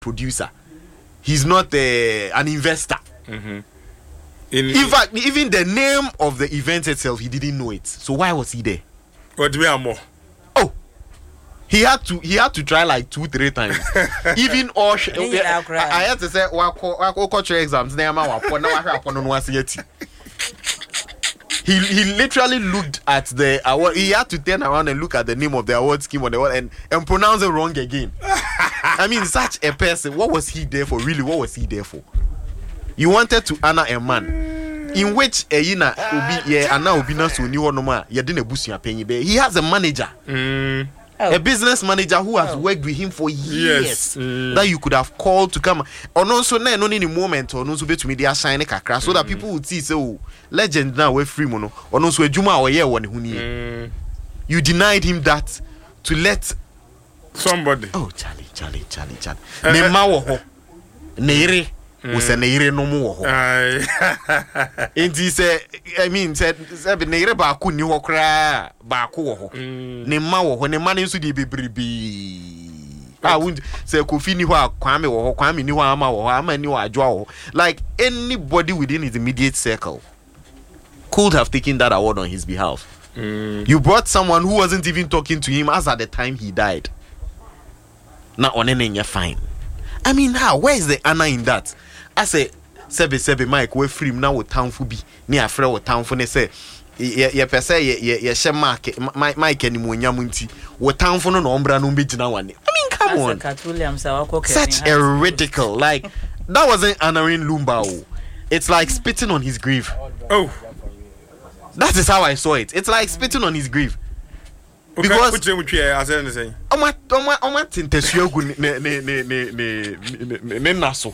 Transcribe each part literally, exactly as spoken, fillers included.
producer. He's not uh, an investor. Mm-hmm. In, in fact, even the name of the event itself, he didn't know it. So why was he there? What do we have more? Oh, he had to. He had to try like two, three times. Even all. Sh- okay, I, I had to say, "Wako culture exams." He he literally looked at the award. He had to turn around and look at the name of the award scheme on the award and and pronounce it wrong again. I mean, such a person. What was he there for? Really, what was he there for? You wanted to honor a man in which a yina obi yeah ana obi na so ni hono ma ye de na busua panyi be. He has a manager. Mm. Oh. A business manager who has oh. worked with him for years. Yes. Mm. That you could have called to come. Or no, so no, no, any moment or no, so be to me they are shining kakra so mm. that people would see so legend now we free mono. Or no, so a juma or yeah one who mm. You denied him that to let somebody. Oh, Charlie, Charlie, Charlie, Charlie. Uh, ne mawo ho. Neire. Was a neire no more. And he said, I mean, said, said, neire ba ku ni ho kra ba ku ho. Ne ma wo ho ne ma ne so di bebrebe. Ah, wund say Kofi ni ho Kwame wo ho, Kwame ni ho ama wo ho, ama ni ho adwo ho. Like anybody within his immediate circle could have taken that award on his behalf. Mm. You brought someone who wasn't even talking to him as at the time he died. Now on any fine. I mean, how? Where is the honor in that? I say, Sebe Sebe Mike, we free now with town for be near a friend with town for ne say, ye per se, ye ye share market, Mike any more yamunti, what town for no umbra no bit now one. I mean, come on. Such a radical, like, that wasn't honoring Lumbao. It's like spitting on his grave. Oh, that is how I saw it. It's like spitting on his grave. Because Oma Oma Oma Tintesiogu ne ne ne ne ne ne naso.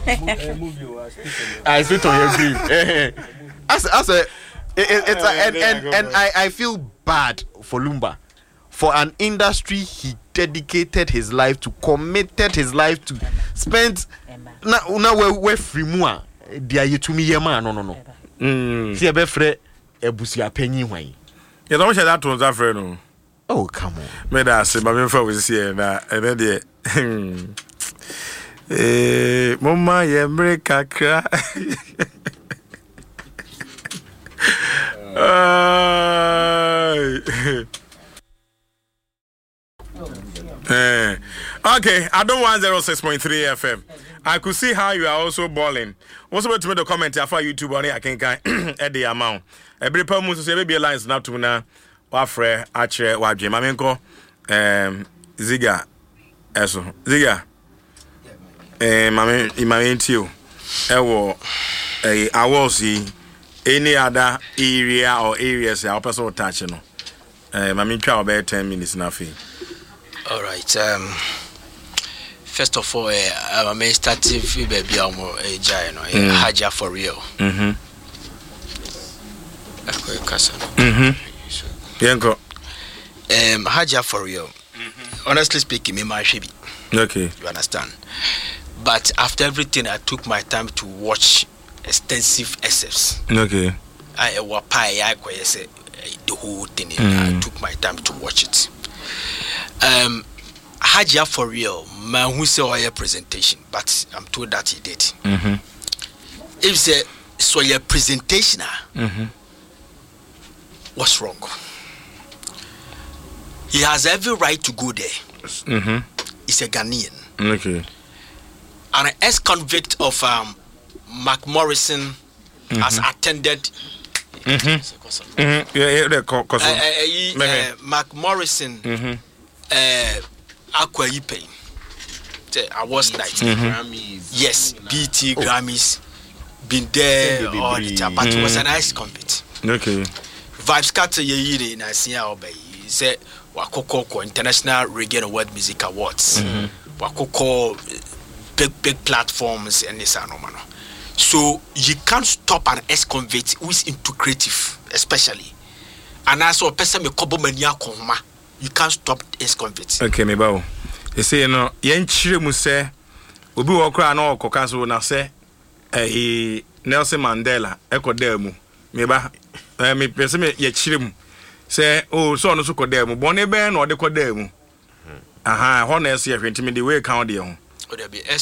I sit on your grave. As as a it's a, and and and I I feel bad for Lumba, for an industry he dedicated his life to, committed his life to, spent na na we we free mua dia yetumi yema no no no. Mm. Si ebe frɛ ebusia panyin hwan. You don't share that to that friend no. Oh, come on. Me da say my me for we see na e dey. Eh, mama ye America kra. Eh. Okay, I don't want zero six point three F M. I could see how you are also balling. What's about to make the comment after YouTube on it? I can can at the amount. Every person say maybe lines now to now. Wafre achre wadwe mamenko em Ziga eso Ziga eh mame imame ntio ewo eh awards any other area or areas our person touch no eh mame twa about ten minutes na fi. All right, um first of all eh uh, mame start fi baby amo eh jai no eh Haja for real. Mhm. Akwe kasa. Mhm. Yanko. Um, Haja for real. Mm-hmm. Honestly speaking, me my shabi. Okay. You understand? But after everything, I took my time to watch extensive S Fs. Okay. I wapai I say the whole thing. Mm. I took my time to watch it. Um, Haja for real, man who saw your presentation, but I'm told that he did. Mm-hmm. If say so your presentation, mm-hmm. what's wrong? He has every right to go there. Mm-hmm. He's a Ghanaian. Okay. And an ex-convict of um, Mark Morrison mm-hmm. has attended. Mm-hmm. Mm-hmm. Yeah, yeah, co- co- uh, uh, uh, Mark Morrison, mm-hmm. uh, Aqua Ipe, the awards night. Mm-hmm. Yes, B T, oh. Grammys, been there all the time, but mm-hmm. it was an ex-convict. Okay. Vibes Carter Yiri in Asia Obey. He said, Wakoko International Reggae and World Music Awards. Mm-hmm. Wakoko big big platforms and this and no. So you can't stop an ex-convict who is into creative, especially. And also a person me kobo mania koma. You can't stop ex-convicts. Okay, me bawo. You say you know, yen chire mu say obi wo kra na okoka so na say eh Nelson Mandela ekoda mu. Me ba eh me pese me ye chire mu. Say oh so no so koda mu. Bone be na ode koda mu. Aha, ho na ese ye hwenti me the way count dey ho. O dey be